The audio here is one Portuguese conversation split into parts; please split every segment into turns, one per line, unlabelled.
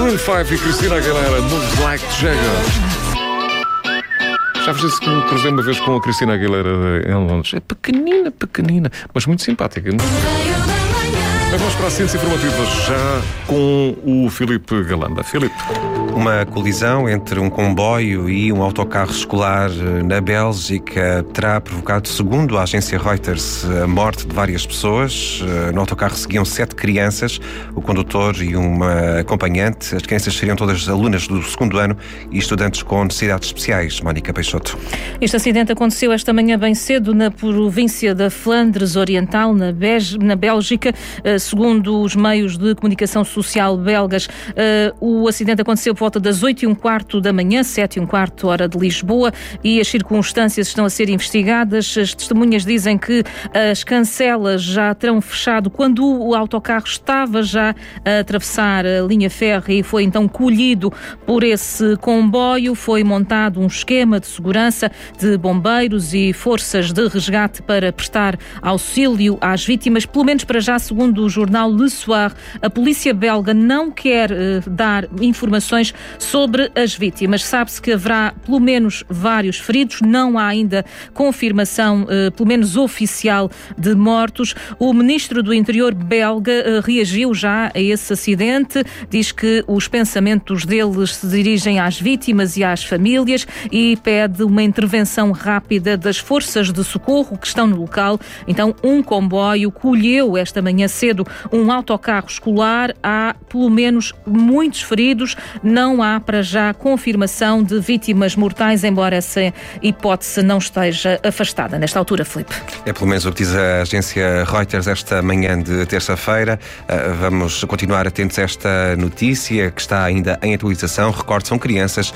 Maroon 5 e Cristina Aguilera, Moves Like Jagger. Já fiz isso, cruzei uma vez com a Cristina Aguilera em Londres. É pequenina, mas muito simpática. Mas vamos para as ciências informativas já com o Filipe Galamba. Filipe.
Uma colisão entre um comboio e um autocarro escolar na Bélgica terá provocado, segundo a agência Reuters, a morte de várias pessoas. No autocarro seguiam 7 crianças, o condutor e uma acompanhante. As crianças seriam todas alunas do 2º ano e estudantes com necessidades especiais. Mónica Peixoto.
Este acidente aconteceu esta manhã bem cedo na província da Flandres Oriental, na Bélgica. Segundo os meios de comunicação social belgas, o acidente aconteceu por volta das 8h15 da manhã, 7h15 hora de Lisboa, e as circunstâncias estão a ser investigadas. As testemunhas dizem que as cancelas já terão fechado quando o autocarro estava já a atravessar a linha férrea e foi então colhido por esse comboio. Foi montado um esquema de segurança de bombeiros e forças de resgate para prestar auxílio às vítimas, pelo menos para já, segundo o jornal Le Soir. A polícia belga não quer dar informações sobre as vítimas. Sabe-se que haverá pelo menos vários feridos, não há ainda confirmação, pelo menos oficial, de mortos. O ministro do Interior belga reagiu já a esse acidente, diz que os pensamentos deles se dirigem às vítimas e às famílias e pede uma intervenção rápida das forças de socorro que estão no local. Então, um comboio colheu esta manhã cedo um autocarro escolar. Há pelo menos muitos feridos. Não há para já confirmação de vítimas mortais, embora essa hipótese não esteja afastada nesta altura, Filipe.
É pelo menos o que diz a agência Reuters esta manhã de terça-feira. Vamos continuar atentos a esta notícia que está ainda em atualização. Recordo, são crianças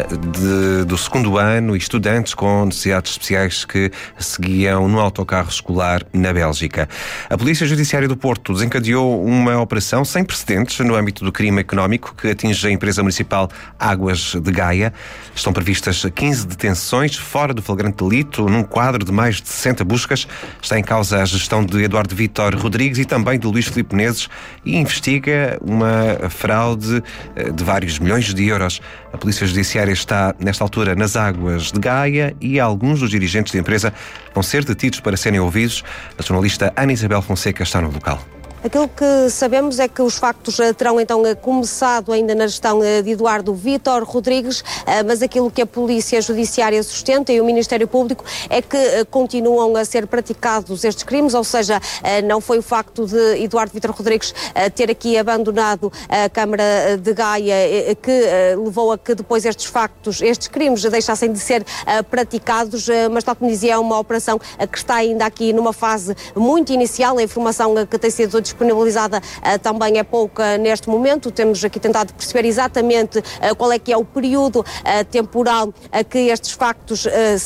do 2º ano e estudantes com necessidades especiais que seguiam no autocarro escolar na Bélgica. A Polícia Judiciária do Porto desencadeou uma operação sem precedentes no âmbito do crime económico que atinge a empresa municipal Águas de Gaia. Estão previstas 15 detenções fora do flagrante delito, num quadro de mais de 60 buscas. Está em causa a gestão de Eduardo Vítor Rodrigues e também de Luís Filipe Menezes e investiga uma fraude de vários milhões de euros. A Polícia Judiciária está, nesta altura, nas Águas de Gaia e alguns dos dirigentes da empresa vão ser detidos para serem ouvidos. A jornalista Ana Isabel Fonseca está no local.
Aquilo que sabemos é que os factos terão então começado ainda na gestão de Eduardo Vítor Rodrigues, mas aquilo que a Polícia Judiciária sustenta e o Ministério Público é que continuam a ser praticados estes crimes, ou seja, não foi o facto de Eduardo Vítor Rodrigues ter aqui abandonado a Câmara de Gaia que levou a que depois estes crimes deixassem de ser praticados, mas tal como dizia, é uma operação que está ainda aqui numa fase muito inicial. A informação que tem sido disponibilizada também é pouca neste momento. Temos aqui tentado perceber exatamente qual é que é o período temporal a que estes factos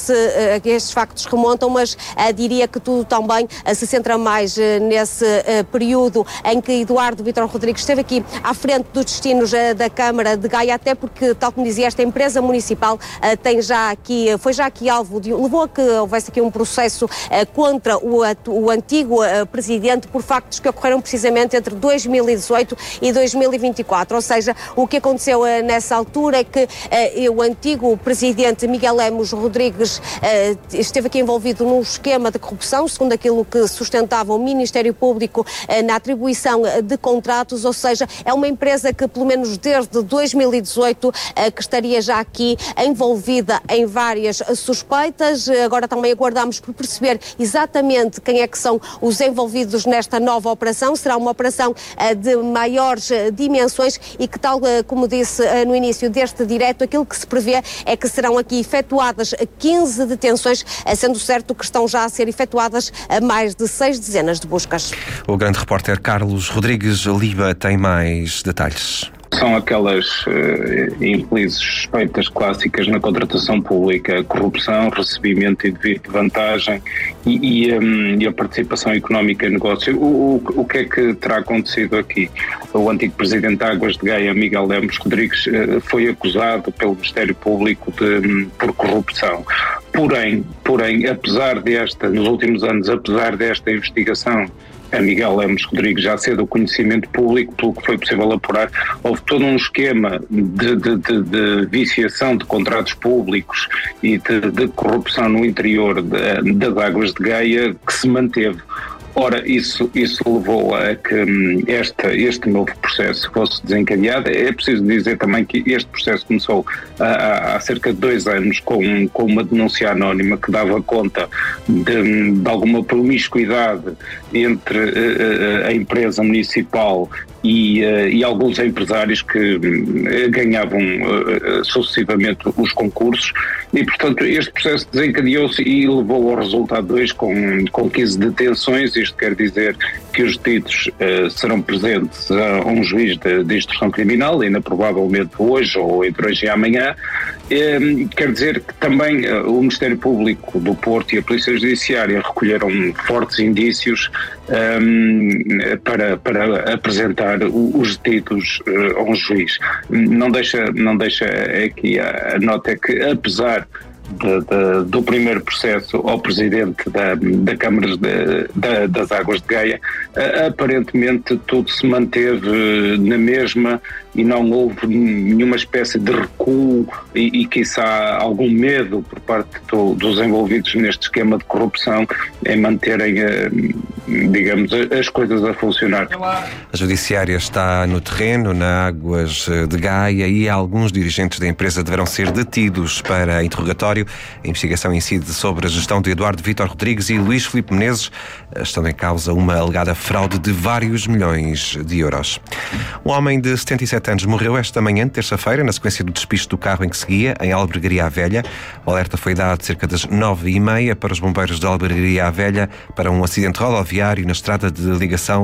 remontam, mas diria que tudo também se centra mais nesse período em que Eduardo Vítor Rodrigues esteve aqui à frente dos destinos da Câmara de Gaia, até porque, tal como dizia, esta empresa municipal foi já aqui alvo levou a que houvesse aqui um processo contra o antigo presidente por factos que ocorreram precisamente entre 2018 e 2024, ou seja, o que aconteceu nessa altura é que o antigo presidente Miguel Lemos Rodrigues esteve aqui envolvido num esquema de corrupção, segundo aquilo que sustentava o Ministério Público na atribuição de contratos, ou seja, é uma empresa que pelo menos desde 2018 que estaria já aqui envolvida em várias suspeitas. Agora também aguardamos por perceber exatamente quem é que são os envolvidos nesta nova operação. Será uma operação de maiores dimensões e que, tal como disse no início deste direto, aquilo que se prevê é que serão aqui efetuadas 15 detenções, sendo certo que estão já a ser efetuadas mais de 6 dezenas de buscas.
O grande repórter Carlos Rodrigues Liba tem mais detalhes.
São aquelas infelizes suspeitas clássicas na contratação pública: corrupção, recebimento indevido de vantagem e a participação económica em negócio. O que é que terá acontecido aqui? O antigo presidente de Águas de Gaia, Miguel Lemos Rodrigues, foi acusado pelo Ministério Público por corrupção. Porém, nos últimos anos, apesar desta investigação a Miguel Lemos Rodrigues já ser do conhecimento público, pelo que foi possível apurar. Houve todo um esquema de viciação de contratos públicos e de corrupção no interior das Águas de Gaia que se manteve. Ora, isso levou a que este novo processo fosse desencadeado. É preciso dizer também que este processo começou há cerca de 2 anos com uma denúncia anónima que dava conta de alguma promiscuidade entre a empresa municipal e alguns empresários que ganhavam sucessivamente os concursos e, portanto, este processo desencadeou-se e levou ao resultado 2 com 15 detenções. Isto quer dizer que os detidos serão presentes a um juiz de instrução criminal, ainda provavelmente hoje ou entre hoje e amanhã. Quer dizer que também o Ministério Público do Porto e a Polícia Judiciária recolheram fortes indícios para apresentar os detidos a um juiz. Não deixa aqui a nota é que, apesar do primeiro processo ao presidente da Câmara das Águas de Gaia, aparentemente tudo se manteve na mesma e não houve nenhuma espécie de recuo e quiçá algum medo por parte dos envolvidos neste esquema de corrupção em manterem, digamos, as coisas a funcionar.
A Judiciária está no terreno, na Águas de Gaia, e alguns dirigentes da empresa deverão ser detidos para interrogatório. A investigação incide sobre a gestão de Eduardo Vítor Rodrigues e Luís Filipe Menezes, estando em causa uma alegada fraude de vários milhões de euros. Um homem de 77 anos morreu esta manhã, terça-feira, na sequência do despiste do carro em que seguia, em Albergaria à Velha. O alerta foi dado cerca das 9h30 para os bombeiros de Albergaria à Velha para um acidente rodoviário na estrada de ligação